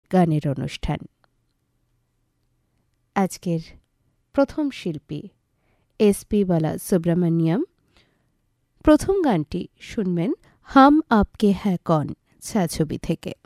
গানের অনুষ্ঠান। আজকের প্রথম শিল্পী এসপি বালা সুব্রমণ্যম। প্রথম গানটি শুনবেন হাম আপকে হ্যাঁ কন ছায়াছবি থেকে।